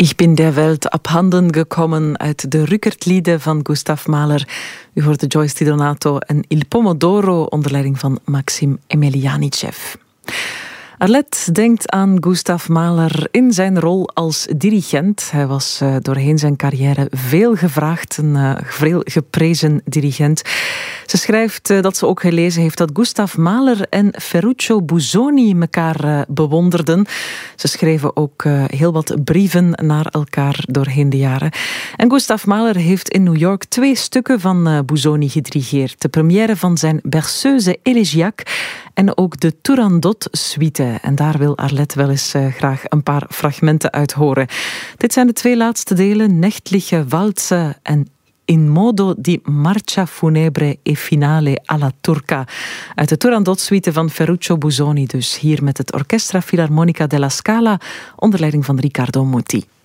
Ich bin der Welt abhanden gekommen uit de Rückert-lieden van Gustav Mahler. U hoorde Joyce Di Donato en Il Pomodoro onder leiding van Maxim Emelianichev. Arlette denkt aan Gustav Mahler in zijn rol als dirigent. Hij was doorheen zijn carrière veel gevraagd, een veel geprezen dirigent. Ze schrijft dat ze ook gelezen heeft dat Gustav Mahler en Ferruccio Busoni elkaar bewonderden. Ze schreven ook heel wat brieven naar elkaar doorheen de jaren. En Gustav Mahler heeft in New York 2 stukken van Busoni gedirigeerd. De première van zijn Berceuse Elegiaque en ook de Turandot-suite. En daar wil Arlette wel eens graag een paar fragmenten uit horen. Dit zijn de 2 laatste delen, Nächtliche Walze en In modo di marcia funebre e finale alla turca. Uit de Turandot-suite van Ferruccio Busoni dus. Hier met het Orchestra Filarmonica della Scala onder leiding van Riccardo Muti.